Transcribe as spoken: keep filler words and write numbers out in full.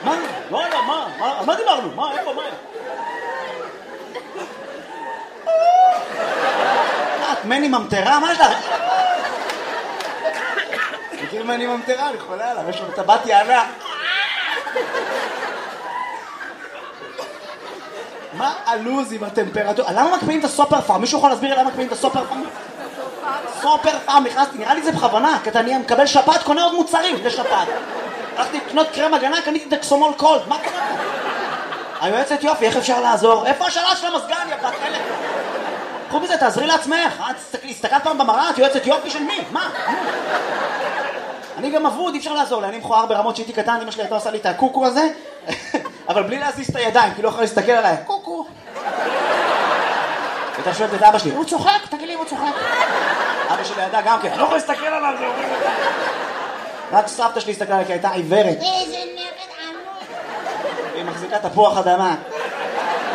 מה? לא יודע, מה? מה דיברנו? מה? איפה? מה? את מני ממטרה? מה יש לך? מכיר מני ממטרה? אני חולה עליו, יש לו טבעת יענה. מה הלוז עם הטמפרטורה? למה מקפיאים את הסופר פארם? מישהו יכול להסביר למה מקפיאים את הסופר פארם? סופר פארם, נכנסתי, נראה לי זה בכוונה, כי אני מקבל שפעת, קונה עוד מוצרים לשפעת. הלכתי לקנות קרם הגנה, קניתי דקסומול קולד, מה קרה? היועצת יופי, איך אפשר לעזור? איפה השאלה של המסגן, יא בת חלק? קחו בזה, תעזרי לעצמך. הסתכלת פעם במראה, את יועצת יופי של מי? מה? אני גם אבוד, אי אפשר לעזור לי, אני מכוער ברמות שהייתי קטן, אמא שלי הייתה עושה לי את הקוקו הזה, אבל בלי להזיז את הידיים, כי לא יכולה להסתכל עליי, קוקו. הייתה שואלת את אבא שלי, הוא צוחק, תגיד לי, הוא צוחק. אבא שלי ידע גם כן, לא יכול להסתכל עליו, זה אומרים לך. רק סבתא שלי הסתכלה עליי, כי הייתה עיוורת. איזה נגד עמוד. היא מחזיקה תפוח אדמה.